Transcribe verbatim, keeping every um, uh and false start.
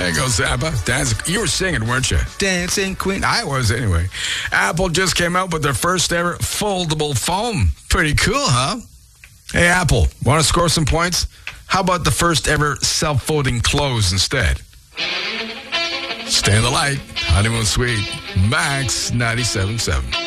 There goes ABBA. Dance, you were singing, weren't you? Dancing Queen. I was anyway. Apple just came out with their first ever foldable phone. Pretty cool, huh? Hey, Apple, want to score some points? How about the first ever self-folding clothes instead? Stay in the light. Honeymoon Suite. Max ninety-seven point seven.